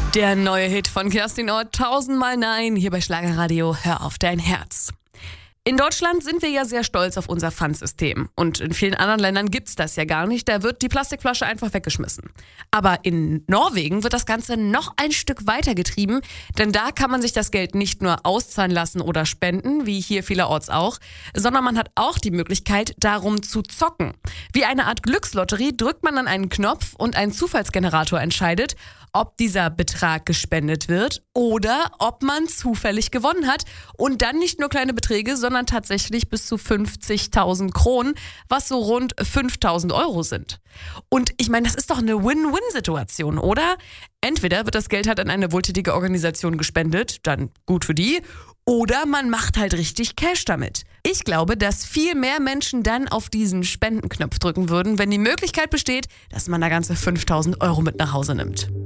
Der neue Hit von Kerstin Ott, 1000-mal Nein, hier bei Schlagerradio, hör auf dein Herz. In Deutschland sind wir ja sehr stolz auf unser Pfandsystem. Und in vielen anderen Ländern gibt's das ja gar nicht. Da wird die Plastikflasche einfach weggeschmissen. Aber in Norwegen wird das Ganze noch ein Stück weiter getrieben. Denn da kann man sich das Geld nicht nur auszahlen lassen oder spenden, wie hier vielerorts auch, sondern man hat auch die Möglichkeit, darum zu zocken. Wie eine Art Glückslotterie drückt man dann einen Knopf und ein Zufallsgenerator entscheidet, ob dieser Betrag gespendet wird oder ob man zufällig gewonnen hat und dann nicht nur kleine Beträge, sondern tatsächlich bis zu 50.000 Kronen, was so rund 5.000 Euro sind. Und ich meine, das ist doch eine Win-Win-Situation, oder? Entweder wird das Geld halt an eine wohltätige Organisation gespendet, dann gut für die, oder man macht halt richtig Cash damit. Ich glaube, dass viel mehr Menschen dann auf diesen Spendenknopf drücken würden, wenn die Möglichkeit besteht, dass man da ganze 5.000 Euro mit nach Hause nimmt.